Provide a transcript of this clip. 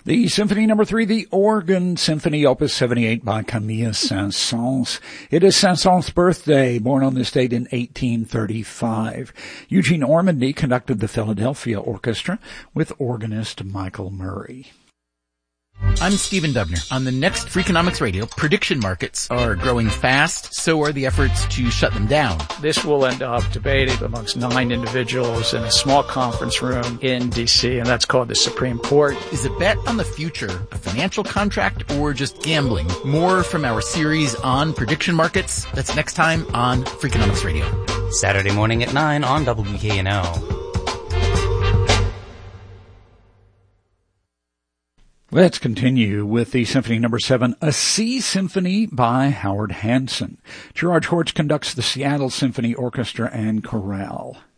The Symphony No. 3, the Organ Symphony, Opus 78 by Camille Saint-Saëns. It is Saint-Saëns' birthday, born on this date in 1835. Eugene Ormandy conducted the Philadelphia Orchestra with organist Michael Murray. I'm Stephen Dubner. On the next Freakonomics Radio, prediction markets are growing fast, so are the efforts to shut them down. This will end up debated amongst 9 individuals in a small conference room in D.C., and that's called the Supreme Court. Is a bet on the future a financial contract or just gambling? More from our series on prediction markets. That's next time on Freakonomics Radio. Saturday morning at 9 on WKNO. Let's continue with the Symphony No. 7, A Sea Symphony by Howard Hanson. Gerard Horch conducts the Seattle Symphony Orchestra and Chorale.